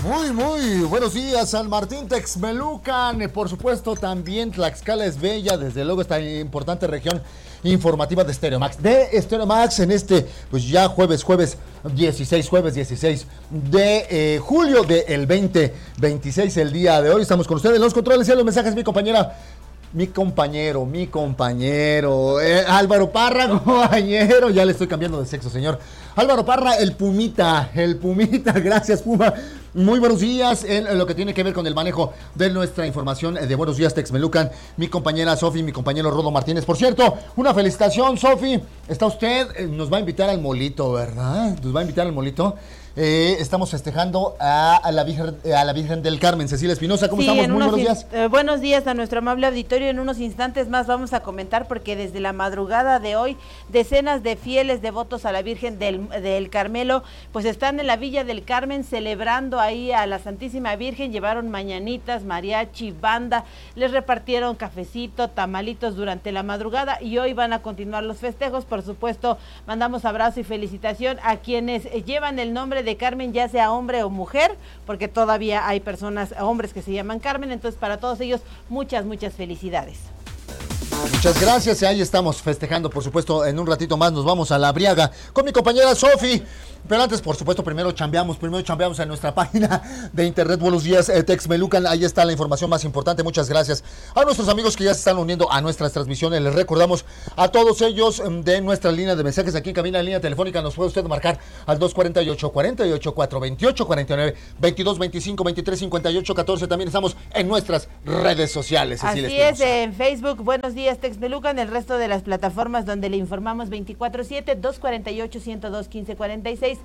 Muy buenos días, San Martín Texmelucan, por supuesto también Tlaxcala es bella, desde luego esta importante región informativa de Stereo Max. En este, pues ya jueves 16 de julio del 2026, el día de hoy. Estamos con ustedes en los controles y en los mensajes, mi compañero, Álvaro Parra, compañero, ya le estoy cambiando de sexo, señor. Álvaro Parra, el Pumita, gracias Puma. Muy buenos días en lo que tiene que ver con el manejo de nuestra información de Buenos Días Texmelucan, mi compañera Sofi, mi compañero Rodo Martínez. Por cierto, una felicitación, Sofi, está usted, nos va a invitar al molito, ¿verdad? Nos va a invitar al molito. Estamos festejando a la Virgen del Carmen, Cecilia Espinosa. ¿Cómo estamos? Muy buenos días. Buenos días a nuestro amable auditorio. En unos instantes más vamos a comentar, porque desde la madrugada de hoy, decenas de fieles devotos a la Virgen del Carmelo, pues están en la Villa del Carmen celebrando ahí a la Santísima Virgen. Llevaron mañanitas, mariachi, banda, les repartieron cafecito, tamalitos durante la madrugada y hoy van a continuar los festejos. Por supuesto, mandamos abrazo y felicitación a quienes llevan el nombre de Carmen, ya sea hombre o mujer, porque todavía hay hombres que se llaman Carmen. Entonces, para todos ellos, muchas felicidades. Muchas gracias, y ahí estamos festejando. Por supuesto, en un ratito más nos vamos a La Briaga con mi compañera Sofi. Pero antes, por supuesto, primero chambeamos en nuestra página de internet. Buenos días, Texmelucan, ahí está la información más importante. Muchas gracias a nuestros amigos que ya se están uniendo a nuestras transmisiones. Les recordamos a todos ellos de nuestra línea de mensajes aquí en cabina, en línea telefónica. Nos puede usted marcar al 248-484-2849, 2225-2358-14. También estamos en nuestras redes sociales. Cecilia Así Espinosa. Es, en Facebook, Buenos Días Texmelucan, el resto de las plataformas donde le informamos 24/7, 248-102-1546,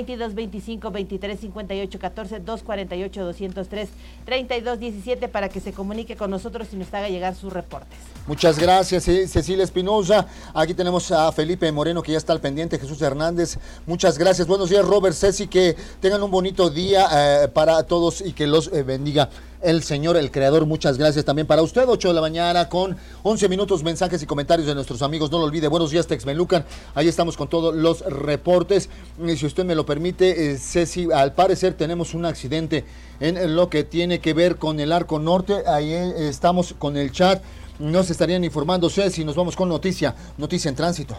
2225-2358-14, 248-203-3217 para que se comunique con nosotros y nos haga llegar sus reportes. Muchas gracias, Cecilia Espinosa. Aquí tenemos a Felipe Moreno, que ya está al pendiente, Jesús Hernández. Muchas gracias. Buenos días, Robert, Ceci, que tengan un bonito día para todos y que los bendiga el Señor, el Creador. Muchas gracias también para usted. 8 de la mañana con 11 minutos, mensajes y comentarios de nuestros amigos. No lo olvide, Buenos Días Texmelucan, ahí estamos con todos los reportes. Si usted me lo permite, Ceci, al parecer tenemos un accidente en lo que tiene que ver con el Arco Norte. Ahí estamos con el chat, nos estarían informando. Ceci, nos vamos con noticia en tránsito.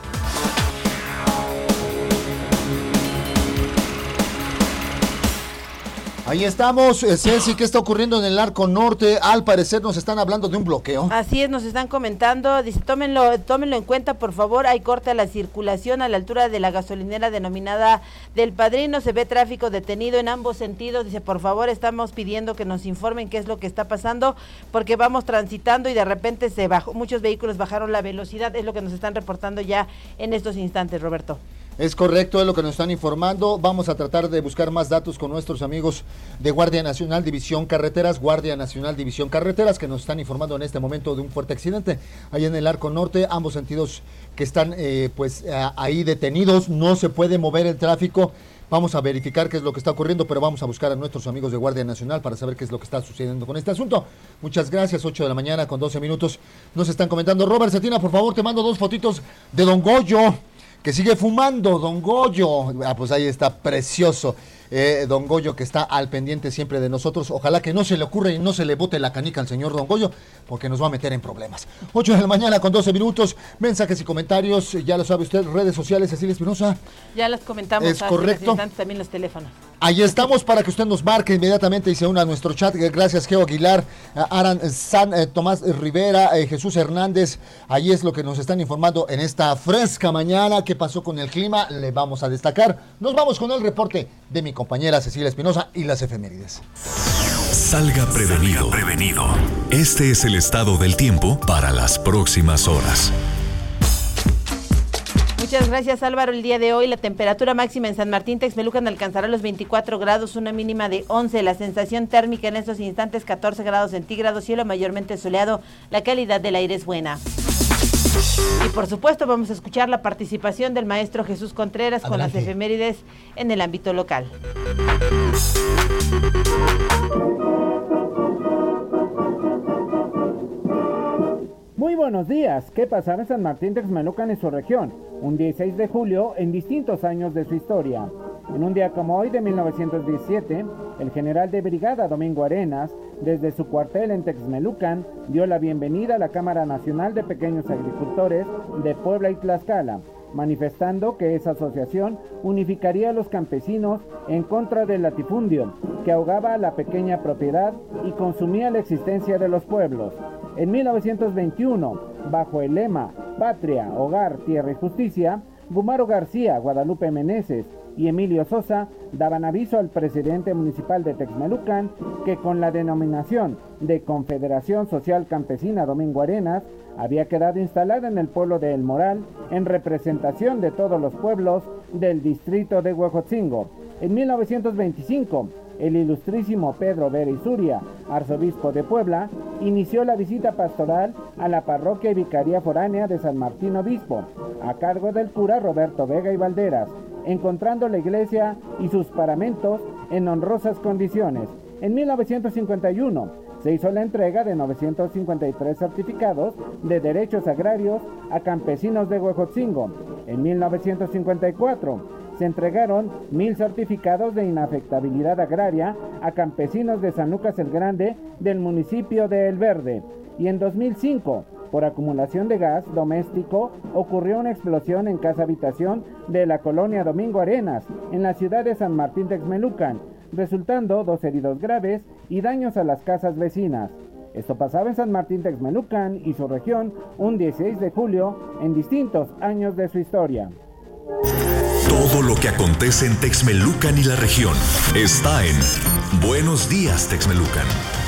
Ahí estamos, Ceci, ¿qué está ocurriendo en el Arco Norte? Al parecer nos están hablando de un bloqueo. Así es, nos están comentando, dice, tómenlo en cuenta, por favor, hay corte a la circulación a la altura de la gasolinera denominada del Padrino, se ve tráfico detenido en ambos sentidos, dice, por favor, estamos pidiendo que nos informen qué es lo que está pasando, porque vamos transitando y de repente muchos vehículos bajaron la velocidad, es lo que nos están reportando ya en estos instantes, Roberto. Es correcto, es lo que nos están informando. Vamos a tratar de buscar más datos con nuestros amigos de Guardia Nacional División Carreteras, que nos están informando en este momento de un fuerte accidente ahí en el Arco Norte, ambos sentidos que están ahí detenidos, no se puede mover el tráfico. Vamos a verificar qué es lo que está ocurriendo, pero vamos a buscar a nuestros amigos de Guardia Nacional para saber qué es lo que está sucediendo con este asunto. Muchas gracias, 8 de la mañana con 12 minutos. Nos están comentando, Robert Cetina, por favor, te mando 2 fotitos de Don Goyo, que sigue fumando, Don Goyo. Pues ahí está, precioso. Don Goyo, que está al pendiente siempre de nosotros. Ojalá que no se le ocurra y no se le bote la canica al señor Don Goyo, porque nos va a meter en problemas. 8 de la mañana con 12 minutos, mensajes y comentarios, ya lo sabe usted, redes sociales, Cecilia Espinosa. Ya las comentamos. Es correcto. También los teléfonos. Ahí estamos para que usted nos marque inmediatamente y se una a nuestro chat. Gracias, Geo Aguilar, Aran San, Tomás Rivera, Jesús Hernández. Ahí es lo que nos están informando en esta fresca mañana. ¿Qué pasó con el clima? Le vamos a destacar. Nos vamos con el reporte de mi compañera Cecilia Espinosa y las efemérides. Salga prevenido. Este es el estado del tiempo para las próximas horas. Muchas gracias, Álvaro. El día de hoy la temperatura máxima en San Martín Texmelucan alcanzará los 24 grados, una mínima de 11. La sensación térmica en estos instantes 14 grados centígrados, cielo mayormente soleado, la calidad del aire es buena. Y por supuesto vamos a escuchar la participación del maestro Jesús Contreras. Adelante. Con las efemérides en el ámbito local. Muy buenos días. ¿Qué pasará en San Martín Texmelucan y su región? Un 16 de julio en distintos años de su historia. En un día como hoy de 1917, el general de brigada Domingo Arenas, desde su cuartel en Texmelucan, dio la bienvenida a la Cámara Nacional de Pequeños Agricultores de Puebla y Tlaxcala, manifestando que esa asociación unificaría a los campesinos en contra del latifundio, que ahogaba la pequeña propiedad y consumía la existencia de los pueblos. En 1921, bajo el lema Patria, Hogar, Tierra y Justicia, Gumaro García, Guadalupe Meneses y Emilio Sosa daban aviso al presidente municipal de Texmelucan que con la denominación de Confederación Social Campesina Domingo Arenas había quedado instalada en el pueblo de El Moral en representación de todos los pueblos del distrito de Huejotzingo. En 1925, el ilustrísimo Pedro Vera Isuria, arzobispo de Puebla, inició la visita pastoral a la parroquia y vicaría foránea de San Martín Obispo, a cargo del cura Roberto Vega y Valderas, encontrando la iglesia y sus paramentos en honrosas condiciones. En 1951 se hizo la entrega de 953 certificados de derechos agrarios a campesinos de Huejotzingo. En 1954 se entregaron 1,000 certificados de inafectabilidad agraria a campesinos de San Lucas el Grande del municipio de El Verde. Y en 2005, por acumulación de gas doméstico, ocurrió una explosión en casa habitación de la colonia Domingo Arenas, en la ciudad de San Martín Texmelucan, resultando 2 heridos graves y daños a las casas vecinas. Esto pasaba en San Martín Texmelucan y su región un 16 de julio en distintos años de su historia. Todo lo que acontece en Texmelucan y la región está en Buenos Días Texmelucan.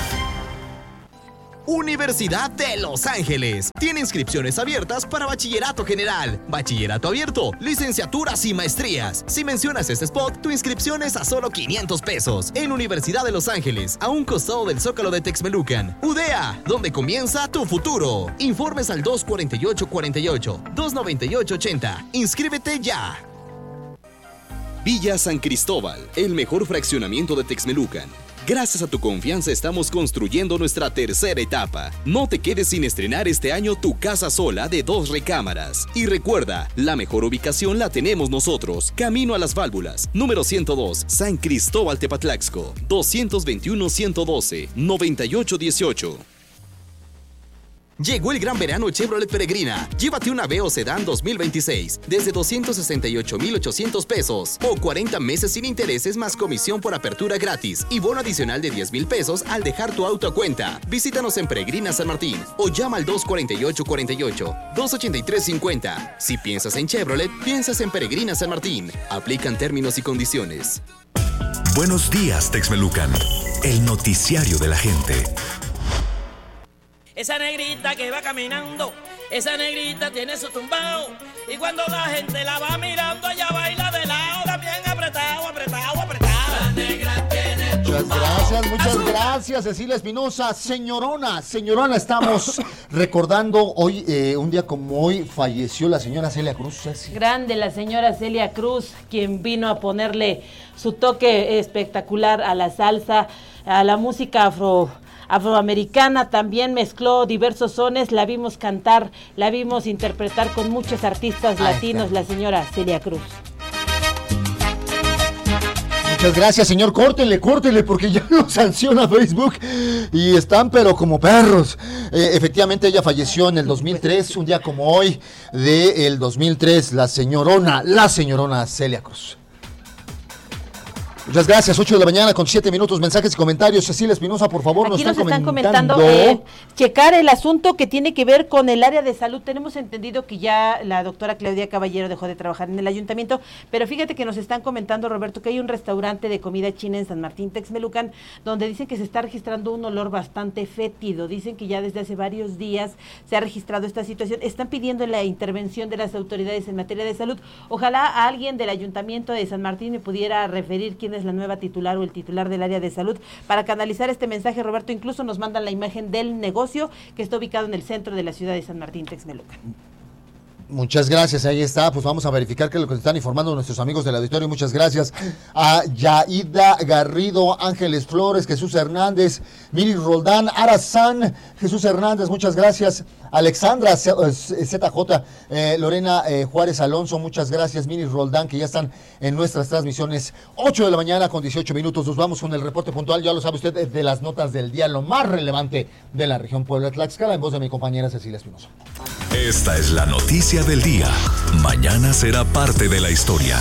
Universidad de Los Ángeles tiene inscripciones abiertas para bachillerato general, bachillerato abierto, licenciaturas y maestrías. Si mencionas este spot, tu inscripción es a solo $500 en Universidad de Los Ángeles, a un costado del Zócalo de Texmelucan. UDEA, donde comienza tu futuro. Informes al 248-48, 298-80. Inscríbete ya. Villa San Cristóbal, el mejor fraccionamiento de Texmelucan. Gracias a tu confianza estamos construyendo nuestra tercera etapa. No te quedes sin estrenar este año tu casa sola de 2 recámaras. Y recuerda, la mejor ubicación la tenemos nosotros. Camino a las Válvulas, número 102, San Cristóbal Tepatlaxco, 221-112-9818. Llegó el gran verano Chevrolet Peregrina. Llévate una Aveo Sedán 2026 desde $268,800 o 40 meses sin intereses más comisión por apertura gratis y bono adicional de $10,000 al dejar tu auto a cuenta. Visítanos en Peregrina San Martín o llama al 248-48, 283-50. Si piensas en Chevrolet, piensas en Peregrina San Martín. Aplican términos y condiciones. Buenos días Texmelucan, el noticiario de la gente. Esa negrita que va caminando, esa negrita tiene su tumbao. Y cuando la gente la va mirando, ella baila de lado, también apretado, apretado, apretado. La negra tiene tumbao. Muchas gracias, Cecilia Espinosa. Señorona, estamos recordando hoy, un día como hoy, falleció la señora Celia Cruz. Ceci. Grande la señora Celia Cruz, quien vino a ponerle su toque espectacular a la salsa, a la música afroamericana, también mezcló diversos sones, la vimos cantar, la vimos interpretar con muchos artistas latinos, la señora Celia Cruz. Muchas gracias, señor, córtele, porque ya lo sanciona Facebook y están pero como perros. Efectivamente, ella falleció en el 2003, un día como hoy del 2003, la señorona Celia Cruz. Muchas gracias, 8 de la mañana con 7 minutos, mensajes y comentarios. Cecilia Espinosa, por favor, Aquí nos están comentando checar el asunto que tiene que ver con el área de salud. Tenemos entendido que ya la doctora Claudia Caballero dejó de trabajar en el ayuntamiento, pero fíjate que nos están comentando, Roberto, que hay un restaurante de comida china en San Martín Texmelucan, donde dicen que se está registrando un olor bastante fétido. Dicen que ya desde hace varios días se ha registrado esta situación. Están pidiendo la intervención de las autoridades en materia de salud. Ojalá a alguien del ayuntamiento de San Martín me pudiera referir quién es la nueva titular o el titular del área de salud para canalizar este mensaje, Roberto. Incluso nos mandan la imagen del negocio que está ubicado en el centro de la ciudad de San Martín Texmelucan. Muchas gracias, ahí está, pues vamos a verificar qué es lo que están informando nuestros amigos del auditorio. Muchas gracias a Yaida Garrido, Ángeles Flores, Jesús Hernández, Miri Roldán, Arazán, Jesús Hernández, muchas gracias Alexandra ZJ, Lorena Juárez Alonso, muchas gracias. Mini Roldán, que ya están en nuestras transmisiones. 8 de la mañana con 18 minutos. Nos vamos con el reporte puntual, ya lo sabe usted, de las notas del día, lo más relevante de la región Puebla-Tlaxcala, en voz de mi compañera Cecilia Espinosa. Esta es la noticia del día. Mañana será parte de la historia.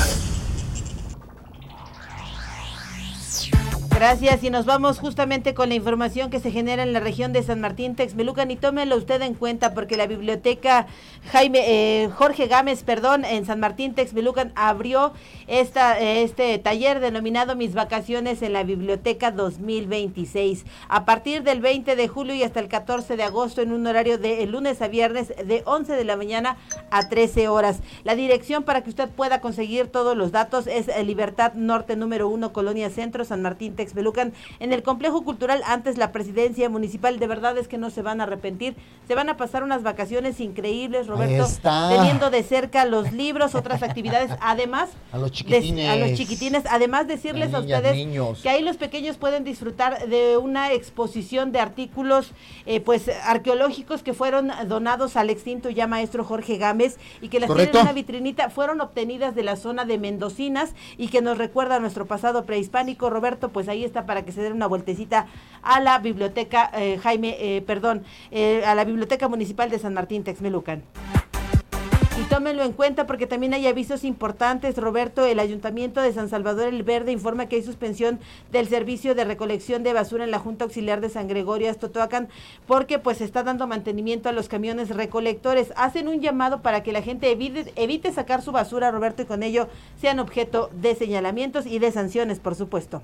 Gracias, y nos vamos justamente con la información que se genera en la región de San Martín Texmelucan, y tómelo usted en cuenta porque la biblioteca Jorge Gámez, en San Martín Texmelucan abrió este taller denominado Mis Vacaciones en la Biblioteca 2026, a partir del 20 de julio y hasta el 14 de agosto en un horario de lunes a viernes de 11 de la mañana a 13 horas. La dirección para que usted pueda conseguir todos los datos es Libertad Norte número 1, Colonia Centro, San Martín Texmelucan, en el complejo cultural antes la presidencia municipal. De verdad es que no se van a arrepentir, se van a pasar unas vacaciones increíbles, Roberto, teniendo de cerca los libros, otras actividades, además a los chiquitines, además decirles a ustedes que ahí los pequeños pueden disfrutar de una exposición de artículos arqueológicos que fueron donados al extinto ya maestro Jorge Gámez, y que las tienen en una vitrinita, fueron obtenidas de la zona de Mendocinas y que nos recuerda a nuestro pasado prehispánico, Roberto. Pues ahí está para que se den una vueltecita a la biblioteca a la Biblioteca Municipal de San Martín Texmelucan. Y tómenlo en cuenta porque también hay avisos importantes, Roberto. El Ayuntamiento de San Salvador el Verde informa que hay suspensión del servicio de recolección de basura en la Junta Auxiliar de San Gregorio Aztotoacan, porque pues está dando mantenimiento a los camiones recolectores. Hacen un llamado para que la gente evite sacar su basura, Roberto, y con ello sean objeto de señalamientos y de sanciones, por supuesto.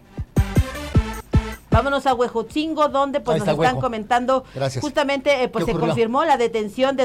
Vámonos a Huejotzingo, donde pues nos están comentando. Gracias. Justamente se confirmó la detención de